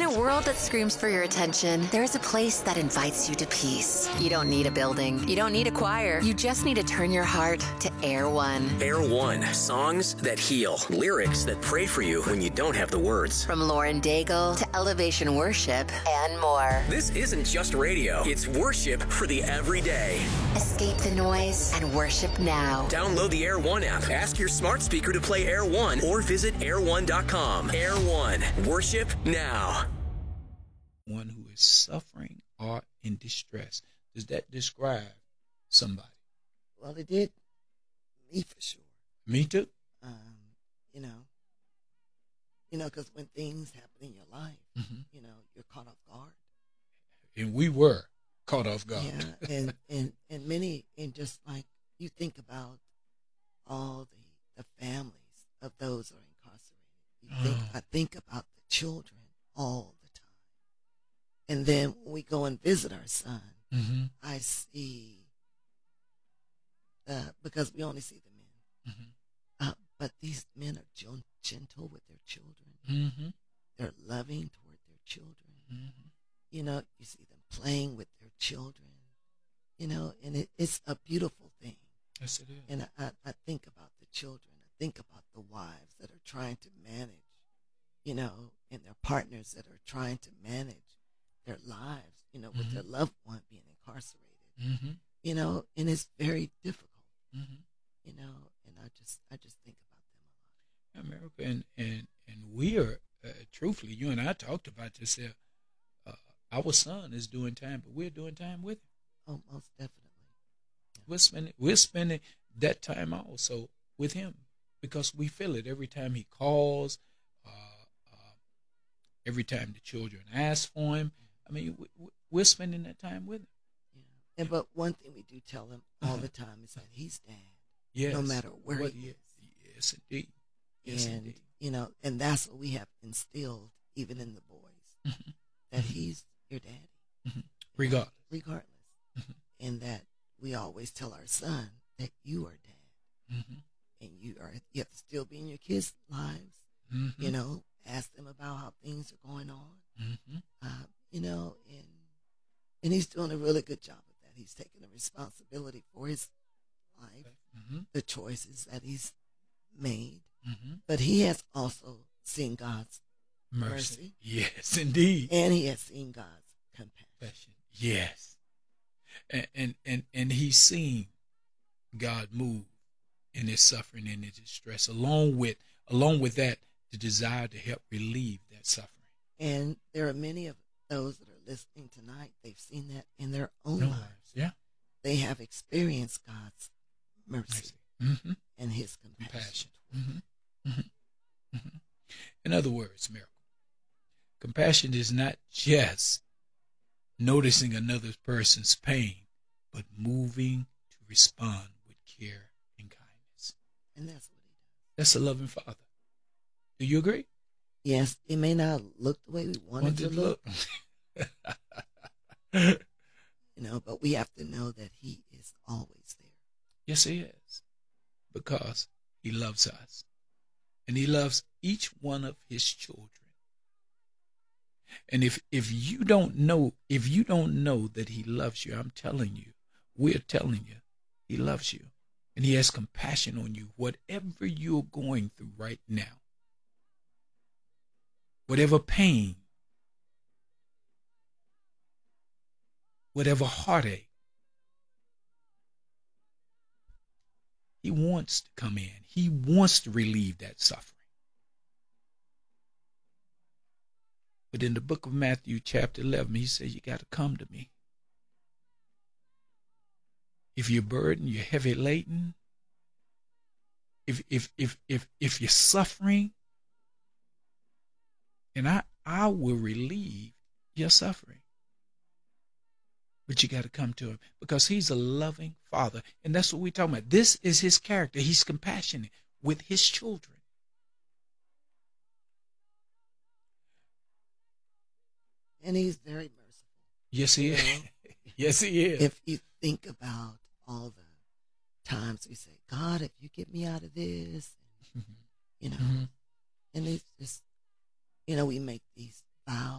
a world that screams for your attention, there's a place that invites you to peace. You don't need a building. You don't need a choir. You just need to turn your heart to Air One. Air One. Songs that heal. Lyrics that pray for you when you don't have the words. From Lauren Daigle to Elevation Worship and more. This isn't just radio. It's worship for the everyday. Escape the noise and worship now. Download the Air One app. Ask your smart speaker to play Air One or visit air1.com. Air One. Worship now. One who is suffering or in distress. Does that describe somebody? Well, it did me for sure. Me too. Because when things happen in your life, you're caught off guard. And we were caught off guard. Yeah, and many, and just like you think about all the families of those who are incarcerated. I think about the children all the time. And then when we go and visit our son, I see, because we only see the men, but these men are gentle with their children. They're loving toward their children. You see them playing with their children, and it's a beautiful thing. Yes, it is. And I think about the children. I think about the wives that are trying to manage, and their partners that are trying to manage their lives, with their loved one being incarcerated, and it's very difficult, and I just think about them a lot. America, and we are, truthfully, you and I talked about this. Our son is doing time, but we're doing time with him. Oh, most definitely. We're spending that time also with him because we feel it every time he calls, every time the children ask for him. I mean, we're spending that time with him. Yeah. But one thing we do tell him all the time is that he's dad. Yes. No matter where he is. Yes, indeed. Yes, and indeed. And that's what we have instilled even in the boys, that he's your daddy, regardless, and that we always tell our son that you are dad, and you have to still be in your kids' lives, ask them about how things are going on, and he's doing a really good job of that. He's taking the responsibility for his life, the choices that he's made, but he has also seen God's mercy. Yes, indeed. And he has seen God's compassion. Yes. And he's seen God move in his suffering and his distress, along with that, the desire to help relieve that suffering. And there are many of those that are listening tonight, they've seen that in their own lives. Yeah. They have experienced God's mercy and his compassion. In other words, Miracle, compassion is not just noticing another person's pain, but moving to respond with care and kindness. And that's what he does. That's a loving Father. Do you agree? Yes, it may not look the way we want it to look. But we have to know that he is always there. Yes, he is. Because he loves us. And he loves each one of his children. And if you don't know that he loves you, I'm telling you, we're telling you, he loves you. And he has compassion on you, whatever you're going through right now. Whatever pain, whatever heartache, he wants to come in. He wants to relieve that suffering. But in the book of Matthew, chapter 11, he says, you got to come to me. If you're burdened, you're heavy laden, if you're suffering, and I will relieve your suffering. But you got to come to him because he's a loving Father. And that's what we're talking about. This is his character. He's compassionate with his children. And he's very merciful. Yes, he is. Yes, he is. If you think about all the times we say, God, if you get me out of this, and it's just, we make these vows.